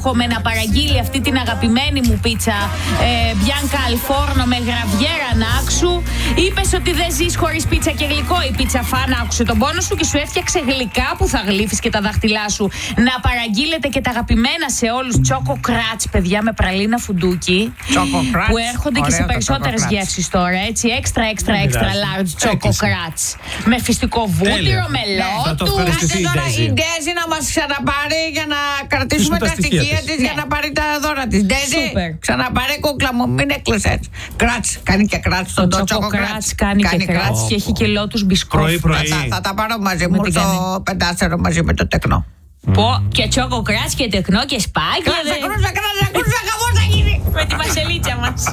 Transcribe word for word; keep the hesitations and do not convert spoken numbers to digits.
εύχομαι να παραγγείλει αυτή την αγαπημένη μου πίτσα ε, Bianca al forno με γραβιέρα ανάξου. Είπες ότι δεν ζεις χωρίς πίτσα και γλυκό. Η πίτσα φάνα άκουσε τον πόνο σου και σου έφτιαξε γλυκά που θα γλύφεις και τα δάχτυλά σου. Να παραγγείλετε και τα αγαπημένα σε όλους Choco Crunch, παιδιά, με πραλίνα φουντούκι. Choco Crunch. Που έρχονται και σε περισσότερες γεύσεις τώρα, έτσι. Extra, extra, extra large Choco Crunch. Με φυστικό βούτυρο, με λότου. Κάντε τώρα η Ντέζη να μας ξαναπάρει για να κρατήσουμε τα στοιχεία της για να πάρει τα δώρα της. Ντέζη, ξαναπάρει κούκλα μου, μην έκλεισες. Κράτς, κάνει και κράτς στον το Choco Crunch. Κάνει και κράτς και έχει και λότους μπισκόφι. Θα τα πάρω μαζί μου στο πεντάστερο μαζί με το τεκνό. Πω, και Choco Crunch και τεκνό και σπάκι. Κράτσα, κρούσα, κράτσα, κρούσα, χαμός θα γίνει. Με τη βασελίτσα μας.